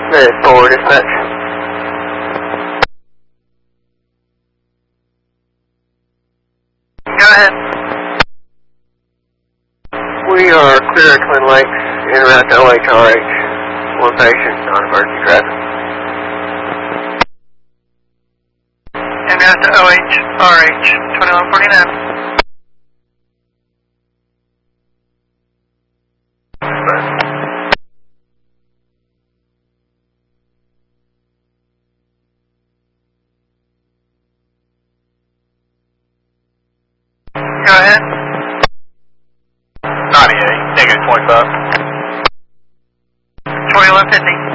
Minute forward, dispatch. Go ahead. We are clear at Twin Lakes, en route to OHRH. One patient, non-emergency traffic. En route to OHRH, 2149. Go ahead. 98, negative 25. 2150.